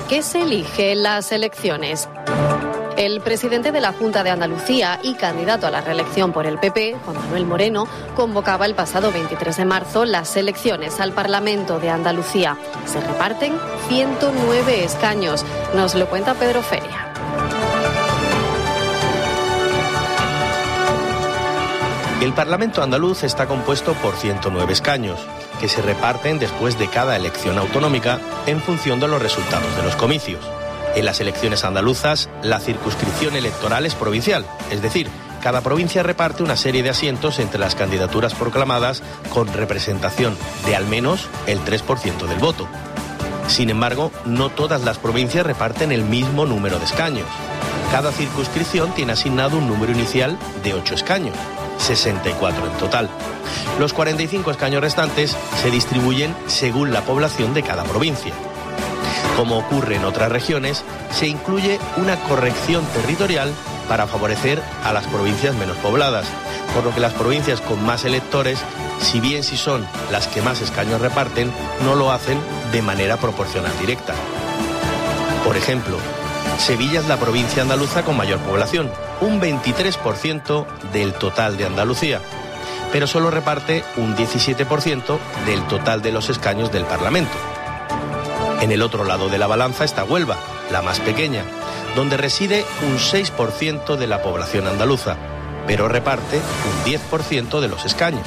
qué se elige en las elecciones. El presidente de la Junta de Andalucía y candidato a la reelección por el PP, Juan Manuel Moreno, convocaba el pasado 23 de marzo las elecciones al Parlamento de Andalucía. Se reparten 109 escaños. Nos lo cuenta Pedro Feria. El Parlamento andaluz está compuesto por 109 escaños, que se reparten después de cada elección autonómica en función de los resultados de los comicios. En las elecciones andaluzas, la circunscripción electoral es provincial, es decir, cada provincia reparte una serie de asientos entre las candidaturas proclamadas con representación de al menos el 3% del voto. Sin embargo, no todas las provincias reparten el mismo número de escaños. Cada circunscripción tiene asignado un número inicial de 8 escaños, 64 en total. Los 45 escaños restantes se distribuyen según la población de cada provincia. Como ocurre en otras regiones, se incluye una corrección territorial para favorecer a las provincias menos pobladas, por lo que las provincias con más electores, si bien sí son las que más escaños reparten, no lo hacen de manera proporcional directa. Por ejemplo, Sevilla es la provincia andaluza con mayor población, un 23% del total de Andalucía, pero solo reparte un 17% del total de los escaños del Parlamento. En el otro lado de la balanza está Huelva, la más pequeña, donde reside un 6% de la población andaluza, pero reparte un 10% de los escaños.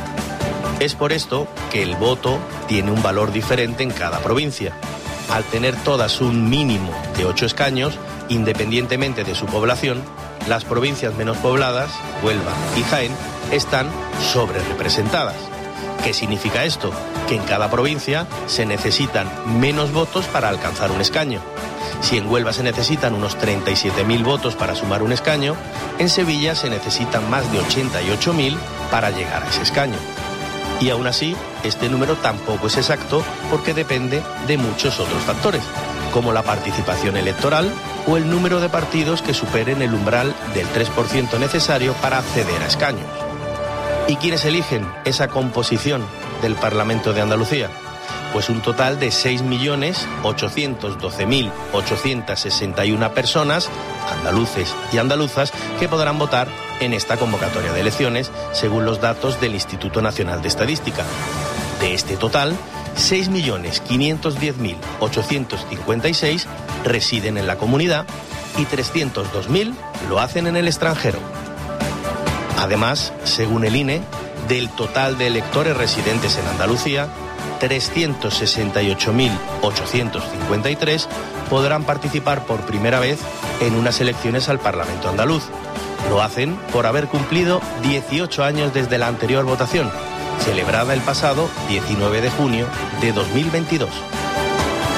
Es por esto que el voto tiene un valor diferente en cada provincia. Al tener todas un mínimo de 8 escaños, independientemente de su población, las provincias menos pobladas, Huelva y Jaén, están sobrerepresentadas. ¿Qué significa esto? Que en cada provincia se necesitan menos votos para alcanzar un escaño. Si en Huelva se necesitan unos 37.000 votos para sumar un escaño, en Sevilla se necesitan más de 88.000 para llegar a ese escaño. Y aún así, este número tampoco es exacto porque depende de muchos otros factores, como la participación electoral o el número de partidos que superen el umbral del 3% necesario para acceder a escaños. ¿Y quiénes eligen esa composición del Parlamento de Andalucía? Pues un total de 6.812.861 personas, andaluces y andaluzas, que podrán votar en esta convocatoria de elecciones, según los datos del Instituto Nacional de Estadística. De este total, 6.510.856 residen en la comunidad y 302.000 lo hacen en el extranjero. Además, según el INE, del total de electores residentes en Andalucía, 368.853 podrán participar por primera vez en unas elecciones al Parlamento andaluz. Lo hacen por haber cumplido 18 años desde la anterior votación, celebrada el pasado 19 de junio de 2022.